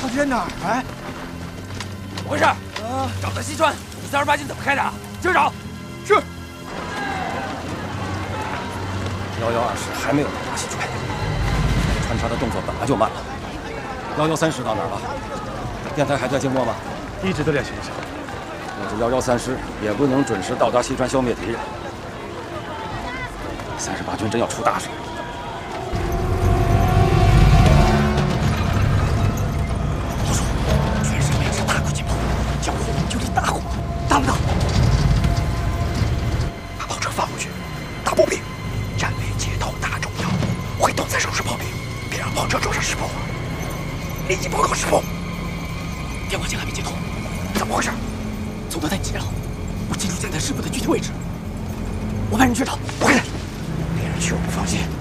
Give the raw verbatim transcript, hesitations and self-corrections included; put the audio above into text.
这在哪儿啊？ 怎么回事？啊！找到西川，你三十八军怎么开的？接着找。是。 幺幺二师还没有到达西川，穿插的动作本来就慢了。幺幺三师到哪儿了？电台还在静默吗？ 一直都在休息。 要是幺幺三师也不能准时到达西川消灭敌人，三十八军真要出大事。 打不到，把炮车放过去，打步兵，战备接头大重要，会动再手持炮兵，别让炮车撞上石棚。立即报告师傅。电话线还没接通，怎么回事？总导弹急了，我记住现在师傅的具体位置，我派人去找。我来，别人去我不放心。